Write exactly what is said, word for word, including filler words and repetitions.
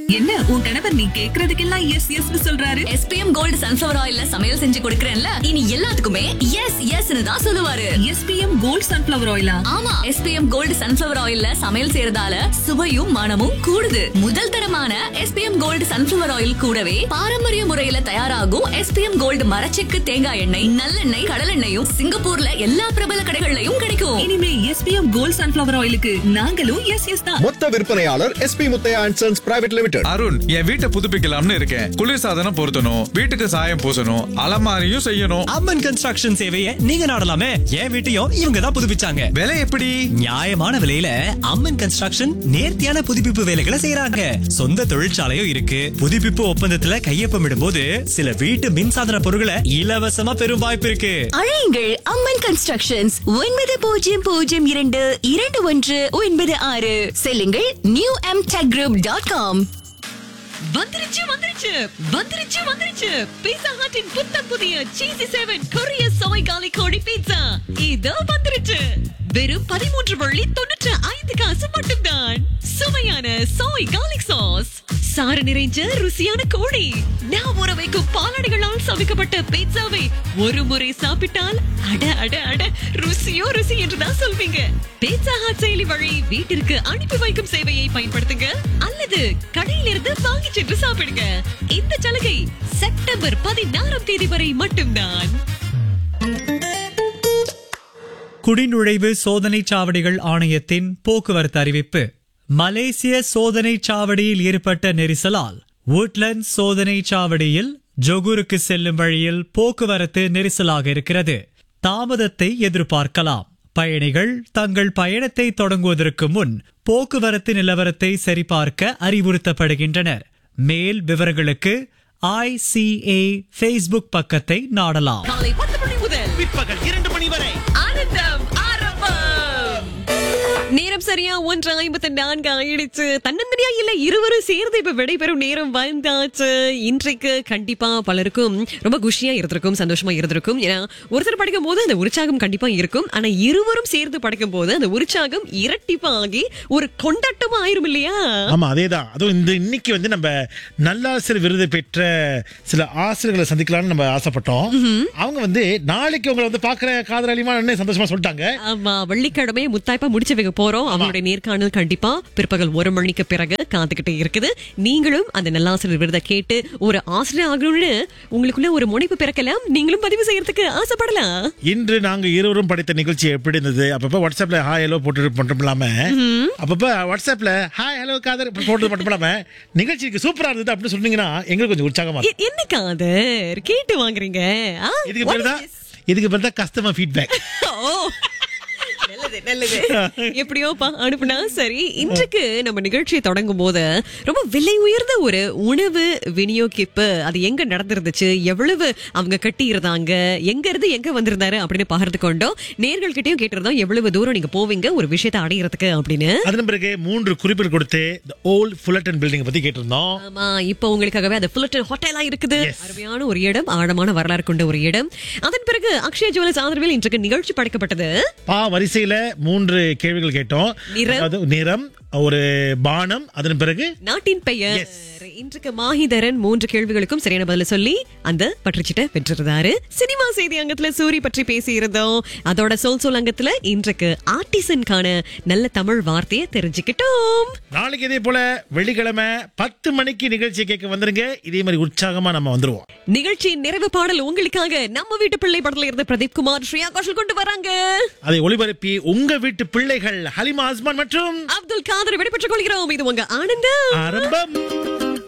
என்ன உன் கணவர் நீ கேக்குறதுக்கெல்லாம் எஸ் எஸ் சொல்றாரு? எஸ்பிஎம் கோல்டு சன்ஃபிளவர் ஆயில்ல சமையல் செஞ்சு கொடுக்கறேன்ல, இனி எல்லாத்துக்குமே எஸ் எஸ் தான் சொல்லுவாரு. SPM gold sunflower ஆயிலா? ஆமா, எஸ்பிஎம் கோல்டு சன்ஃபிளவர் ஆயில்ல சமையல் செய்யறதால சுவையும் மனமும் கூடுது. முதல் தரமான எஸ்பிஎம் கோல்டு சன்ஃபிளவர் ஆயில் கூடவே பாரம்பரிய முறையில தயாராகும் எஸ்பிஎம் கோல்டு மரச்செக்கு தேங்காய் எண்ணெய், நல்லெண்ணெய், கடலெண்ணெயும் சிங்கப்பூர்ல எல்லா பிரபல கடைகள்லயும் கிடைக்கும். இனிமே எஸ்பிஎம் கோல்டு சன்ஃபிளவர் ஆயிலுக்கு நாங்களும் எஸ் எஸ் தான். மொத்த விற்பனையாளர் SP Muthiah and sons private limited. Arun, என் வீட்டை புதுப்பிக்கலாம்னு இருக்கேன். குளிர்சாதனம் பொருத்தணும், வீட்டுக்கு சாயம் பூசணும், அலமாரியும் செய்யணும். அம்மன் கன்ஸ்ட்ரக்ஷன் சேவையை நீங்க நாடலாமே. என் வீட்டையும் இவங்க தான் புதுப்பிச்சாங்க. விலை எப்படி? நியாயமான விலையில அம்மன் கன்ஸ்ட்ரக்ஷன் நேர்த்தியான புதுப்பிப்பு வேலைகளை செய்யறாங்க. சொந்த தொழிற்சாலையும் இருக்கு. புதுப்பிப்பு ஒப்பந்தத்துல கையொப்பமிடும் போது சில வீட்டு மின்சாதன பொருட்களை இலவசமா பெறும் வாய்ப்பு இருக்கு. அழையுங்கள் அம்மன் கன்ஸ்ட்ரக்ஷன்ஸ் ஒன்பது பூஜ்ஜியம் பூஜ்ஜியம் இரண்டு இரண்டு ஒன்று ஒன்பது ஆறு. செல்லுங்கள் new M tech group dot com. வந்துருச்சு வந்துருச்சு வந்துருச்சு வந்துருச்சு பீட்சா ஹட்டின் புத்தம் புதிய சீசி செவன் கொரிய சோய் காலி கோழி பீட்சா இதோ வந்துருச்சு. வெறும் பதிமூன்று வள்ளி தொண்ணூற்று ஐந்து காசு மட்டும்தான். சுவையான சோய் கார்லிக் சாஸ், சாறு நிறைஞ்ச ருசியான கோழி, நான் ஊற வைக்கும் பாலாடைகளால் சமைக்கப்பட்ட பீட்சாவை ஒரு முறை சாப்பிட்டால் அட அட அட ருசியோ ருசி என்றுதான் சொல்வீங்க. பீட்சா ஹட் செயலி வழி வீட்டிற்கு அனுப்பி வைக்கும் சேவையை பயன்படுத்துங்க அல்லது கடையிலிருந்து வாங்கி சென்று சாப்பிடுங்க. இந்த சலுகை செப்டம்பர் பதினாறாம் தேதி வரை மட்டும்தான். குடிநுழைவு சோதனை சாவடிகள் ஆணையத்தின் போக்குவரத்து அறிவிப்பு. மலேசிய சோதனை சாவடியில் ஏற்பட்ட நெரிசலால் வுட்லண்ட் சோதனை சாவடியில் ஜொகூருக்கு செல்லும் வழியில் போக்குவரத்து நெரிசலாக இருக்கிறது. தாமதத்தை எதிர்பார்க்கலாம். பயணிகள் தங்கள் பயணத்தை தொடங்குவதற்கு முன் போக்குவரத்து நிலவரத்தை சரிபார்க்க அறிவுறுத்தப்படுகின்றனர். மேல் விவரங்களுக்கு ஐசிஏ ஃபேஸ்புக் பக்கத்தை நாடலாம். காலை பத்து மணி முதல் பிற்பகல் இரண்டு மணி வரை ஆனந்தம் ஆரம்பம். நேரம் சரியா ஒன்று ஐம்பத்தி நான்கு ஆயிடுச்சு. தன்னந்தனியா இல்ல, இருவரும் சேர்ந்து இப்ப விடைபெறும் நேரம் வந்தாச்சு. இன்றைக்கு கண்டிப்பா பலருக்கும் ரொம்ப குஷியா இருந்திருக்கும், சந்தோஷமா இருந்திருக்கும். ஏன்னா ஒருத்தர் படிக்கும் போது அந்த உற்சாகம் கண்டிப்பா இருக்கும். ஆனா இருவரும் சேர்ந்து படிக்கும் போது அந்த உற்சாகம் இரட்டிப்பாகி ஒரு கொண்டாட்டமா ஆயிரும் இல்லையா? ஆமா, அதேதான். அதுவும் இந்த இன்னைக்கு வந்து நம்ம நல்லாசிரியர் விருது பெற்ற சில ஆசிரியர்களை சந்திக்கலாம்னு நம்ம ஆசைப்பட்டோம். அவங்க வந்து நாளைக்கு உங்களை வந்து பாக்குற காதலியமா சந்தோஷமா சொல்லிட்டாங்க. ஆமா, வெள்ளிக்கிழமை முத்தாய்ப்பா முடிச்சு வைக்க போறோம். அவங்களுடைய நேர்காணல் கண்டிப்பா பிற்பகல் ஒரு மணிக்கு பிறகு காத்துக்கிட்டே இருக்குது. நீங்களும் அந்த நல்லாசிரியர் விருதை கேட்டு ஒரு ஆசிரியர் ஆகணும்னு உங்களுக்குள்ள ஒரு முனைப்பு பிறக்கலாம். நீங்களும் பதிவு செய்யறதுக்கு ஆசைப்படலாம். இன்று நாங்க இருவரும் படித்த நிகழ்ச்சி எப்படி இருந்தது? அப்பப்ப வாட்ஸ்அப்ல ஹாய் ஹலோ போட்டு மட்டும் இல்லாம அப்பப்ப வாட்ஸ்அப்ல ஹாய் ஹலோ காதர் போட்டு மட்டும் இல்லாம நிகழ்ச்சிக்கு சூப்பரா இருந்தது அப்படின்னு சொன்னீங்கன்னா எங்களுக்கு கொஞ்சம் உற்சாகமா இருக்கும். என்ன காதர் கேட்டு வாங்குறீங்க? இதுக்கு பேர் தான் இதுக்கு பேர் தான் கஸ்டமர் ஃபீட்பேக். நல்லது நல்லது. எப்படியோப்பா அனுப்புனா சரி. இன்றைக்கு நம்ம நிகழ்ச்சியை தொடங்கும் போது ரொம்ப விலை உயர்ந்த ஒரு உணவு விநியோகிப்பு அது எங்க நடந்திருந்துச்சு, எவ்வளவு அவங்க கட்டி இருந்தாங்க, எங்க இருந்து எங்க வந்திருந்தாரு அப்படின்னு பகிர்ந்து கொண்டோம். நேர்கள் கிட்டயும் கேட்டிருந்தோம் எவ்வளவு தூரம் நீங்க போவீங்க ஒரு விஷயத்தை அடையிறதுக்கு அப்படின்னு. அதன் பிறகு மூன்று குறிப்புகள் கொடுத்து ஓல்ட் ஃபுல்லட்டன் பில்டிங் பத்தி கேட்டிருந்தோம். ஆமா, இப்போ உங்களுக்காகவே அது ஃபுல்லட்டன் ஹோட்டலா இருக்குது. அருமையான ஒரு இடம், ஆழமான வரலாறு கொண்ட ஒரு இடம். அதன் பிறகு அக்ஷய ஜுவல்ஸ் ஆதரவில் இன்றைக்கு நிகழ்ச்சி படைக்கப்பட்டது. பா வரிசையில மூன்று கேள்விகள் கேட்டோம். நிறம், ஒரு பானம், அதன் பிறகு நாட்டின் பெயர். இன்றைக்கு மாஹிதரன் மூன்று கேள்விகளுக்கும் சரியான பதில சொல்லி அந்த பற்றுச்சிட்ட பெற்றிருந்தாரு. சினிமா செய்தி அங்கத்துல சூரி பற்றி பேசி இருந்தோம். அதோட சொல் சொல் அங்கத்துல இன்றைக்கு ஆர்டிசன்கான நல்ல தமிழ் வார்த்தையை தெரிஞ்சுக்கிட்டோம். நாளைக்கு இதே போல வெள்ளிக்கிழமை பத்து மணிக்கு நிகழ்ச்சியை கேட்க வந்துருங்க. இதே மாதிரி உற்சாகமா நம்ம வந்துருவோம். நிகழ்ச்சியின் நிறைவு பாடல் உங்களுக்காக நம்ம வீட்டு பிள்ளை படத்துல இருந்து பிரதீப் குமார், ஸ்ரேயா கோஷல் கொண்டு வராங்க. அதை ஒளிபரப்பி உங்க வீட்டு பிள்ளைகள் ஹலிமா அஸ்மான் மற்றும் அப்துல் காதர் விடைபெற்றுக் கொள்கிறோம். இது உங்க ஆனந்தம் ஆரம்பம்.